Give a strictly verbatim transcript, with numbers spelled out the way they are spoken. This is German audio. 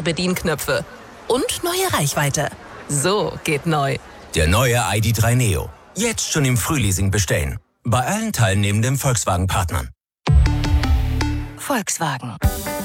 Bedienknöpfe und neue Reichweite. So geht neu. Der neue I D drei Neo. Jetzt schon im Frühleasing bestellen. Bei allen teilnehmenden Volkswagen-Partnern. Volkswagen.